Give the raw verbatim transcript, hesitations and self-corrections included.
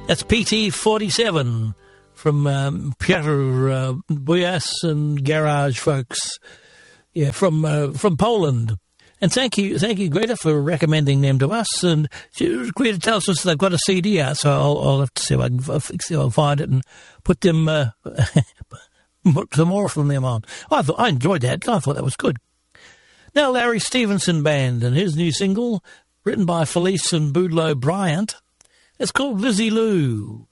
That's P T forty-seven from um, Piotr uh, Buyas and Garage folks. Yeah, from uh, from Poland. And thank you, thank you, Greta, for recommending them to us. And Greta tells us they've got a C D out, so I'll, I'll have to see if I can see if I'll find it and put them, uh, put some more from them on. I thought I enjoyed that. I thought that was good. Now, Larry Stevenson Band and his new single, written by Felice and Boudleaux Bryant. It's called Lizzie Lou.